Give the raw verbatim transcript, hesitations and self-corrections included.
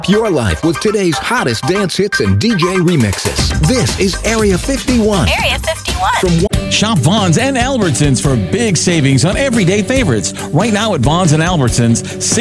Your life with today's hottest dance hits and D J remixes. This is Area fifty-one. Area fifty-one. From Shop Vons and Albertsons for big savings on everyday favorites. Right now at Vons and Albertsons,